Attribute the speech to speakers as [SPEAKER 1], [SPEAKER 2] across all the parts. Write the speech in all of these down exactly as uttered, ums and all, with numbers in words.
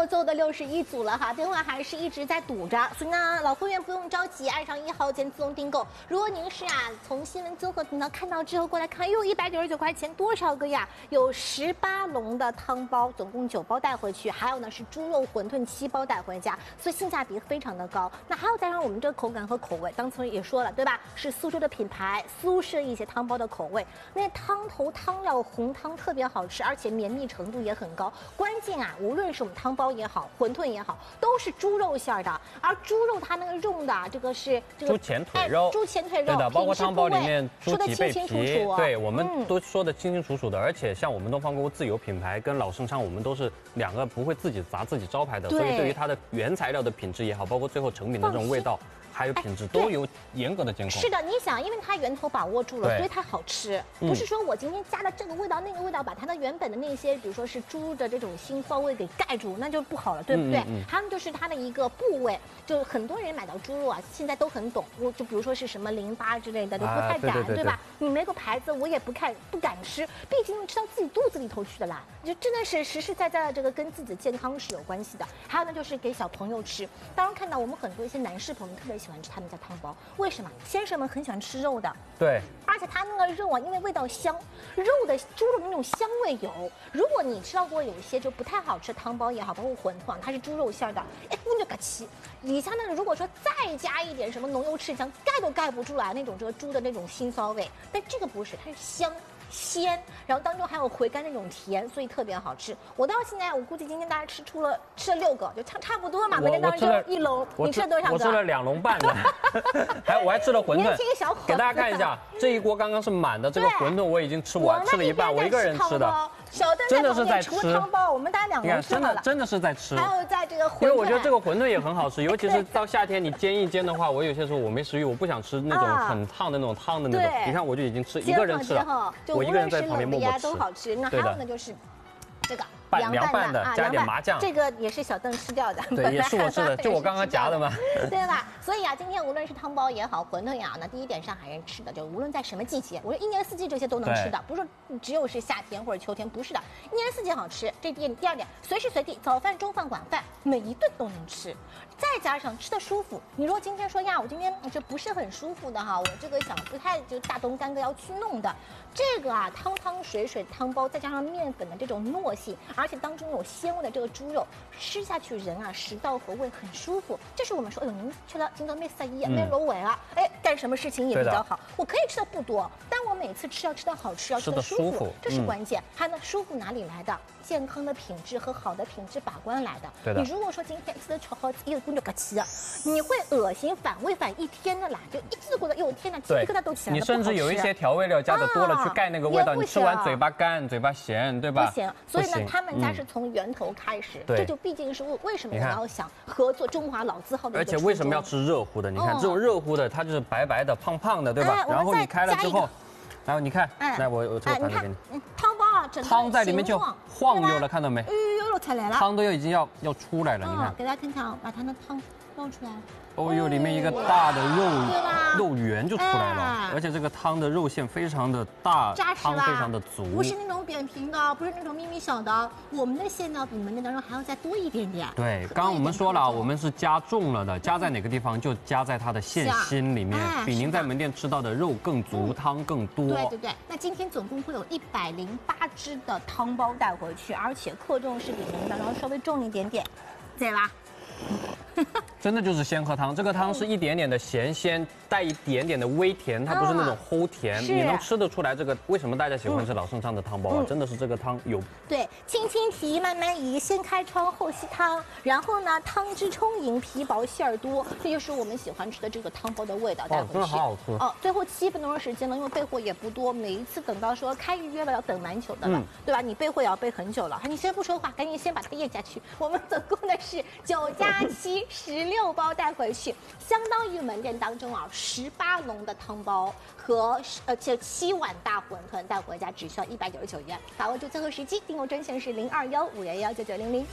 [SPEAKER 1] 做最后的六十一组了哈，电话还是一直在堵着，所以呢，老会员不用着急，按上一号键自动订购。如果您是啊从新闻综合频道看到之后过来看，哟，一百九十九块钱多少个呀？有十八笼的汤包，总共九包带回去，还有呢是猪肉馄饨七包带回家，所以性价比非常的高。那还要加上我们这个口感和口味，刚才也说了对吧？是苏州的品牌，苏式一些汤包的口味，那汤头汤料红汤特别好吃，而且绵密程度也很高。关键啊，无论是我们汤包也好，馄饨也好，都是猪肉馅儿的，而猪肉它那个肉的这个是这个
[SPEAKER 2] 猪前腿肉，
[SPEAKER 1] 哎、猪前腿肉，
[SPEAKER 2] 对的，包括汤包里面猪蹄背皮，对，我们
[SPEAKER 1] 嗯
[SPEAKER 2] 都说的清清楚楚的。而且像我们东方锅自有品牌跟老盛昌，我们都是两个不会自己砸自己招牌的，所以对于它的原材料的品质也好，包括最后成品的这种味道。还有品质都有严格的监控。
[SPEAKER 1] 是的，你想，因为它源头把握住了，所以它好吃。
[SPEAKER 2] 嗯、
[SPEAKER 1] 不是说我今天加了这个味道、那个味道，把它的原本的那些，比如说是猪的这种腥臊味给盖住，那就不好了，对不对？嗯嗯嗯他们就是它的一个部位，就很多人买到猪肉啊，现在都很懂，我就比如说是什么淋巴之类的，都不太敢，啊、对, 对, 对, 对吧？你没个牌子，我也不看，不敢吃，毕竟吃到自己肚子里头去的啦。就真的是实实在在的这个跟自己的健康是有关系的。还有呢，就是给小朋友吃。当然看到我们很多一些男士朋友特别喜欢吃他们家汤包。为什么？先生们很喜欢吃肉的，
[SPEAKER 2] 对，
[SPEAKER 1] 而且它那个肉啊，因为味道香，肉的猪肉的那种香味有。如果你吃到过有一些就不太好吃的汤包也好，包括馄饨，它是猪肉馅的，哎，那就嘎气。底下呢，如果说再加一点什么浓油赤酱，盖都盖不出来那种这个猪的那种腥臊味。但这个不是，它是香。鲜，然后当中还有回甘那种甜，所以特别好吃。我到现在，我估计今天大家吃出了吃了六个，就差差不多嘛。每天当中一笼，你吃了多少个？
[SPEAKER 2] 我吃了两笼半的，还我还吃了馄饨。
[SPEAKER 1] 年轻小伙子，
[SPEAKER 2] 给大家看一下，这一锅刚刚是满的，这个馄饨我已经吃完，吃了一半，我一个人吃的。
[SPEAKER 1] 小邓
[SPEAKER 2] 真的是在吃
[SPEAKER 1] 汤包，我们大家两个人吃好了。
[SPEAKER 2] 真的真的是在吃。
[SPEAKER 1] 还有在这个馄饨，
[SPEAKER 2] 因为我觉得这个馄饨也很好吃，尤其是到夏天你煎一煎的话，我有些时候我没食欲，我不想吃那种很烫的那种汤的那种。你看我就已经吃一个人吃了，我一个人在旁边默默吃。
[SPEAKER 1] 都好吃。那还有呢，就是这个。
[SPEAKER 2] 凉拌的，加点麻酱，
[SPEAKER 1] 这个也是小邓吃掉的，
[SPEAKER 2] 对，也是我吃的，就我刚刚夹的嘛，
[SPEAKER 1] 对吧？所以啊，今天无论是汤包也好，馄饨也好，那第一点上海人吃的，就无论在什么季节，我说一年四季这些都能吃的，不是说只有是夏天或者秋天，不是的，一年四季好吃。这第第二点，随时随地，早饭、中饭、晚饭，每一顿都能吃，再加上吃的舒服。你如果今天说呀，我今天这不是很舒服的哈，我这个想不太就大动干戈要去弄的，这个啊汤汤水水汤包，再加上面粉的这种糯性，而且当中有鲜味的这个猪肉，吃下去人啊食道和胃很舒服。这是我们说，哎呦，您吃了今朝没塞衣，没罗尾啊，哎，干什么事情也比较好。我可以吃的不多，但我每次吃要吃的好吃，要吃的舒服，这是关键。还有呢，舒服哪里来的？健康的品质和好的品质把关来的。
[SPEAKER 2] 对的。
[SPEAKER 1] 你如果说今天吃的炒好一个工作嘎气，你会恶心反胃反一天的啦，就一直觉得哟天哪，鸡皮疙瘩都起来了。
[SPEAKER 2] 你甚至有一些调味料加的多了，去盖那个味道，你吃完嘴巴干、嘴巴咸，对吧？
[SPEAKER 1] 不行。所以呢，他们家是从源头开始，这就毕竟是为为什么我要想合作中华老字号的。
[SPEAKER 2] 而且为什么要吃热乎的？你看这种热乎的，它就是白白的、胖胖的，对吧？然后你开了之后。然后你看，来我我这个盘子给你，
[SPEAKER 1] 汤包啊，
[SPEAKER 2] 汤在里面就晃悠了，看到没？
[SPEAKER 1] 哎呦呦，才来了，
[SPEAKER 2] 汤都要已经要要出来了，你看，
[SPEAKER 1] 给大家看看啊，把它的汤捞出来。
[SPEAKER 2] 哦呦，里面一个大的肉肉圆就出来了，而且这个汤的肉馅非常的大，汤非常的足，
[SPEAKER 1] 不是那种扁平的，不是那种咪咪小的，我们的馅呢比门店当中还要再多一点点。
[SPEAKER 2] 对，刚刚我们说了，我们是加重了的，加在哪个地方就加在它的馅心里面，比您在门店吃到的肉更足，汤更多。
[SPEAKER 1] 对对对，那今天总共会有一百零八只的汤包带回去，而且克重是比门店当中稍微重一点点，对吧？
[SPEAKER 2] 真的就是鲜喝汤，这个汤是一点点的咸鲜，带一点点的微甜，它不是那种齁甜，你能吃得出来。这个为什么大家喜欢吃老盛昌的汤包啊？真的是这个汤有
[SPEAKER 1] 对，轻轻提，慢慢移，先开窗后吸汤，然后呢汤汁充盈，皮薄馅儿多，这就是我们喜欢吃的这个汤包的味道。带回去
[SPEAKER 2] 真的好好吃
[SPEAKER 1] 哦。最后七分钟的时间了，因为备货也不多，每一次等到说开预约了要等蛮久的了，对吧？你备货也要备很久了，你先不说话，赶紧先把它咽下去。我们总共的是九加七十六包带回去，相当于门店当中啊十八笼的汤包和呃这七碗大馄饨带回家只需要一百九十九元。把握住最后时机，订购专线是零二幺五幺幺九九零零。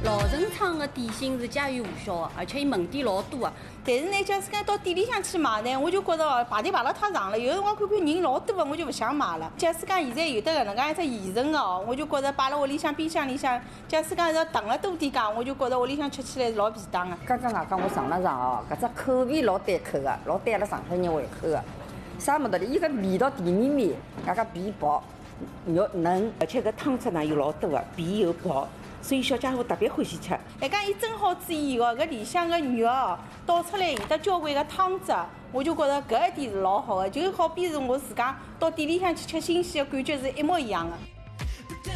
[SPEAKER 3] 老城昌的点心是家喻户晓的，而且伊门店老多的。
[SPEAKER 4] 但是呢，假使讲到店里向去买呢，我就觉得哦，排队排了太长了。有辰光看看人老多的，我就不想买了。假使讲现在有得搿能介一只现成的哦，我就觉得摆辣屋里向冰箱里向，假使讲要囤了多点讲，我就觉得屋里向吃起来是老便当的。
[SPEAKER 5] 刚刚外讲我尝了尝哦，搿只口味老对口的，老对阿拉上海人胃口的。啥么道理？伊个味道甜绵绵，外加皮薄，肉嫩，
[SPEAKER 6] 而且搿汤汁呢又老多的，皮又薄。所以小家伙特别欢喜吃。
[SPEAKER 4] 来讲，伊蒸好之以后，搿里向个肉哦，倒出来有得交关个汤汁，我就觉得搿一点是老好的，就好比是我自家到店里向去吃新鲜的感觉是一模一样的。